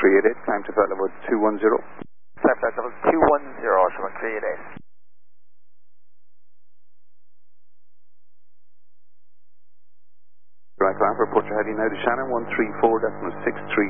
1388, climb to flight level 210. Climb flight level 210, Sherman 388. Right, climb for report your heading now to Shannon 134.63.